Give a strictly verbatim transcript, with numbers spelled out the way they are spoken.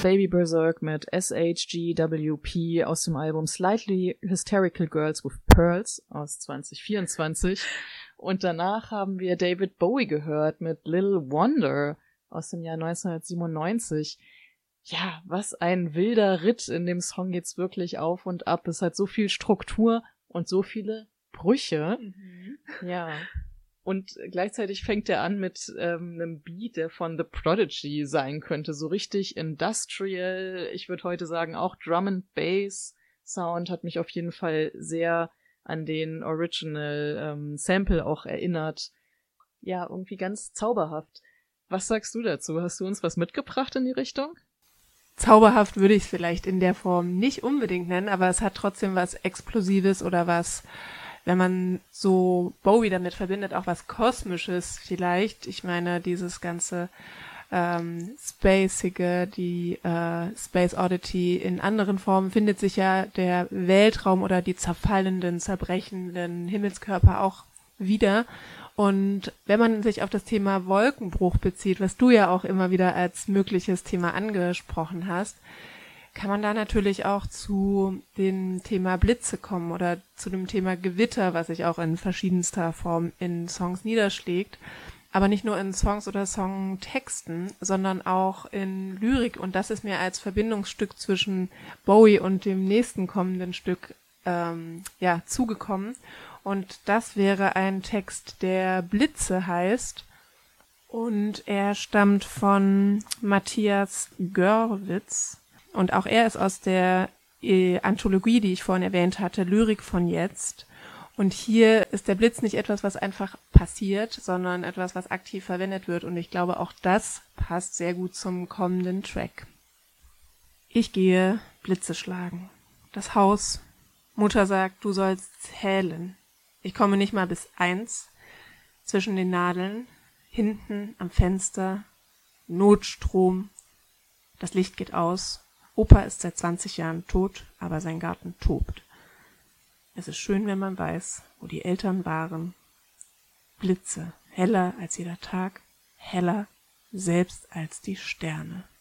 Baby Berserk mit S H G W P aus dem Album Slightly Hysterical Girls with Pearls aus zwanzig vierundzwanzig. Und danach haben wir David Bowie gehört mit Little Wonder aus dem Jahr neunzehnhundertsiebenundneunzig. Ja, was ein wilder Ritt. In dem Song geht's wirklich auf und ab. Es hat so viel Struktur und so viele Brüche. Mhm. Ja. Und gleichzeitig fängt er an mit ähm, einem Beat, der von The Prodigy sein könnte. So richtig industrial. Ich würde heute sagen, auch Drum and Bass Sound hat mich auf jeden Fall sehr an den Original ähm, Sample auch erinnert. Ja, irgendwie ganz zauberhaft. Was sagst du dazu? Hast du uns was mitgebracht in die Richtung? Zauberhaft würde ich es vielleicht in der Form nicht unbedingt nennen, aber es hat trotzdem was Explosives oder was, wenn man so Bowie damit verbindet, auch was Kosmisches vielleicht. Ich meine, dieses ganze ähm, Spacige, die äh, Space Oddity in anderen Formen findet sich ja der Weltraum oder die zerfallenden, zerbrechenden Himmelskörper auch wieder. Und wenn man sich auf das Thema Wolkenbruch bezieht, was du ja auch immer wieder als mögliches Thema angesprochen hast, kann man da natürlich auch zu dem Thema Blitze kommen oder zu dem Thema Gewitter, was sich auch in verschiedenster Form in Songs niederschlägt. Aber nicht nur in Songs oder Songtexten, sondern auch in Lyrik. Und das ist mir als Verbindungsstück zwischen Bowie und dem nächsten kommenden Stück ähm, ja zugekommen. Und das wäre ein Text, der Blitze heißt. Und er stammt von Matthias Görwitz. Und auch er ist aus der äh, Anthologie, die ich vorhin erwähnt hatte, Lyrik von jetzt. Und hier ist der Blitz nicht etwas, was einfach passiert, sondern etwas, was aktiv verwendet wird. Und ich glaube, auch das passt sehr gut zum kommenden Track. Ich gehe Blitze schlagen. Das Haus. Mutter sagt, du sollst zählen. Ich komme nicht mal bis eins. Zwischen den Nadeln. Hinten am Fenster. Notstrom. Das Licht geht aus. Opa ist seit zwanzig Jahren tot, aber sein Garten tobt. Es ist schön, wenn man weiß, wo die Eltern waren. Blitze, heller als jeder Tag, heller selbst als die Sterne.